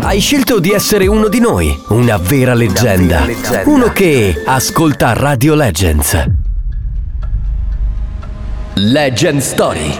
Hai scelto di essere uno di noi, una vera leggenda. Uno che ascolta Radio Legends. Legend Story.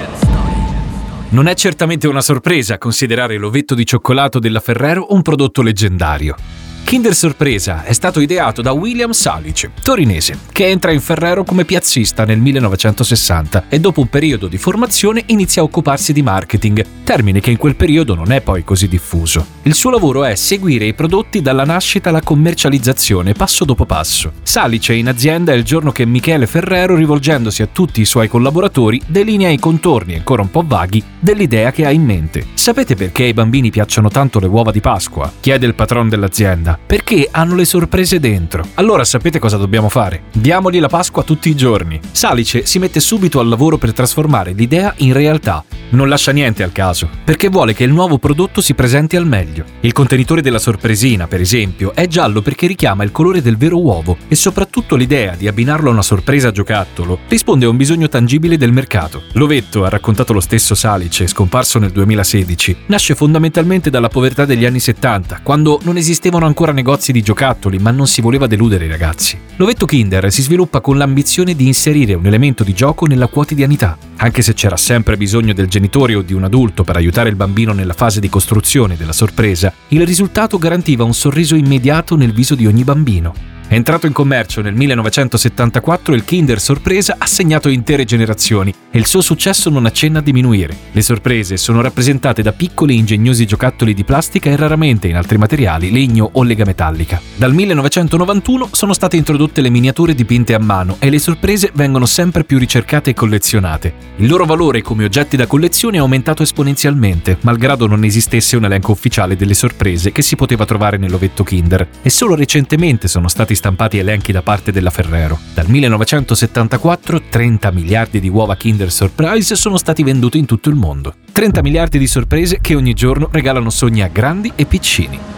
Non è certamente una sorpresa considerare l'ovetto di cioccolato della Ferrero un prodotto leggendario. Kinder Sorpresa è stato ideato da William Salice, torinese, che entra in Ferrero come piazzista nel 1960 e dopo un periodo di formazione inizia a occuparsi di marketing, termine che in quel periodo non è poi così diffuso. Il suo lavoro è seguire i prodotti dalla nascita alla commercializzazione passo dopo passo. Salice in azienda è il giorno che Michele Ferrero, rivolgendosi a tutti i suoi collaboratori, delinea i contorni ancora un po' vaghi dell'idea che ha in mente. Sapete perché ai bambini piacciono tanto le uova di Pasqua? Chiede il patron dell'azienda. Perché hanno le sorprese dentro. Allora sapete cosa dobbiamo fare? Diamogli la Pasqua tutti i giorni. Salice si mette subito al lavoro per trasformare l'idea in realtà. Non lascia niente al caso, perché vuole che il nuovo prodotto si presenti al meglio. Il contenitore della sorpresina, per esempio, è giallo perché richiama il colore del vero uovo e soprattutto l'idea di abbinarlo a una sorpresa giocattolo risponde a un bisogno tangibile del mercato. L'ovetto, ha raccontato lo stesso Salice, scomparso nel 2016, nasce fondamentalmente dalla povertà degli anni 70, quando non esistevano ancora negozi di giocattoli, ma non si voleva deludere i ragazzi. L'ovetto Kinder si sviluppa con l'ambizione di inserire un elemento di gioco nella quotidianità. Anche se c'era sempre bisogno del genitore o di un adulto per aiutare il bambino nella fase di costruzione della sorpresa, il risultato garantiva un sorriso immediato nel viso di ogni bambino. Entrato in commercio nel 1974, il Kinder Sorpresa ha segnato intere generazioni e il suo successo non accenna a diminuire. Le sorprese sono rappresentate da piccoli e ingegnosi giocattoli di plastica e raramente in altri materiali, legno o lega metallica. Dal 1991 sono state introdotte le miniature dipinte a mano e le sorprese vengono sempre più ricercate e collezionate. Il loro valore come oggetti da collezione è aumentato esponenzialmente, malgrado non esistesse un elenco ufficiale delle sorprese che si poteva trovare nell'ovetto Kinder, e solo recentemente sono stati stampati elenchi da parte della Ferrero. Dal 1974 30 miliardi di uova Kinder Surprise sono stati venduti in tutto il mondo. 30 miliardi di sorprese che ogni giorno regalano sogni a grandi e piccini.